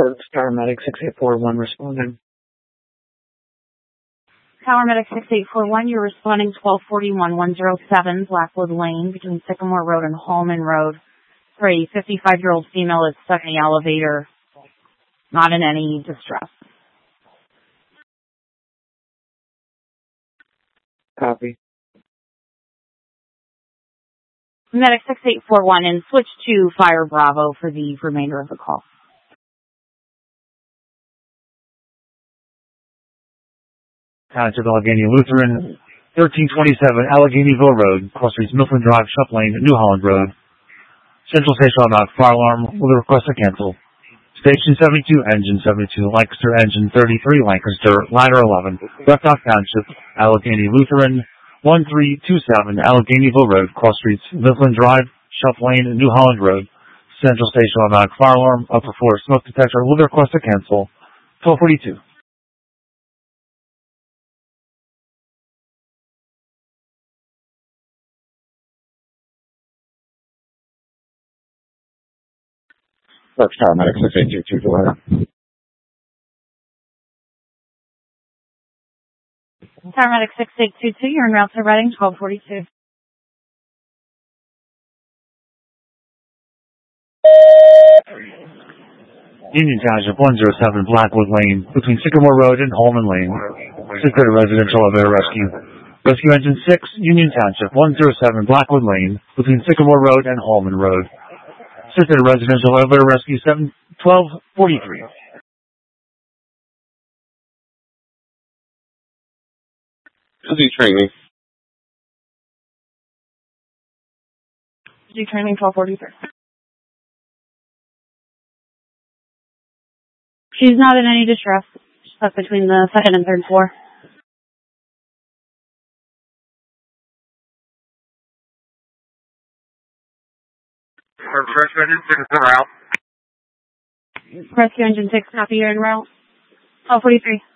Paramedic 6841 responding. Paramedic 6841, you're responding 1241-107 Blackwood Lane between Sycamore Road and Hallman Road. For a 55-year-old female is stuck in the elevator, not in any distress. Copy. Medic 6841 and switch to Fire Bravo for the remainder of the call. Township Allegheny Lutheran, 1327 Alleghenyville Road, Cross Streets, Milford Drive, Shop Lane, New Holland Road. Central Station automatic fire alarm with a request to cancel. Station 72, Engine 72, Lancaster, Engine 33, Lancaster, Ladder 11, Duckdock Township, Allegheny Lutheran, 1327 Alleghenyville Road, Cross Streets, Milford Drive, Shop Lane, New Holland Road. Central Station automatic fire alarm, upper floor smoke detector with a request to cancel. 1242. That's Paramedic 6822, go ahead. Paramedic 6822, you're en route to Reading, 1242. Union Township, 107 Blackwood Lane, between Sycamore Road and Holman Lane. Secret residential elevator rescue. Rescue Engine 6, Union Township, 107 Blackwood Lane, between Sycamore Road and Holman Road. Assisted residential elevator rescue 1243. Busy training. Busy training 1243. She's not in any distress. She's stuck between the second and third floor. Rescue Engine 6 is en route. Rescue Engine 6, copy, you're en route. 1243.